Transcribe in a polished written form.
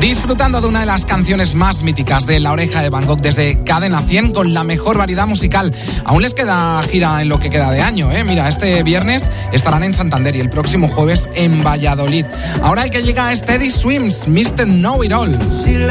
Disfrutando de una de las canciones más míticas de La Oreja de Van Gogh desde Cadena 100 con la mejor variedad musical. Aún les queda gira en lo que queda de año, ¿eh? Mira, este viernes estarán en Santander y el próximo jueves en Valladolid. Ahora el que llega es Teddy Swims, Mr. Know It All.